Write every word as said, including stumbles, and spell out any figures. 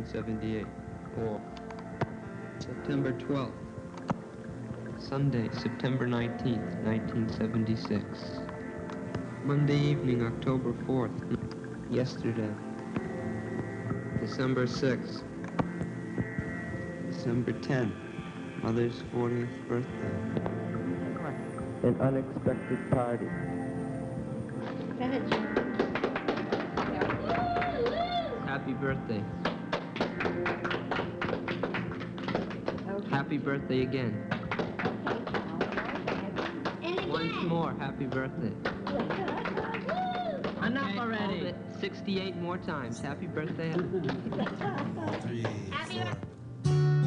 nineteen seventy-eight. Or September twelfth. Sunday, September nineteenth, nineteen seventy-six. Monday evening, October fourth. Yesterday. December sixth. December tenth. Mother's fortieth birthday. An unexpected party. Go ahead, Jim. Happy birthday. Okay. Happy birthday again. And again. Once more, happy birthday. Enough Okay, already. hold it. sixty-eight more times. Happy birthday. Three, Happy four.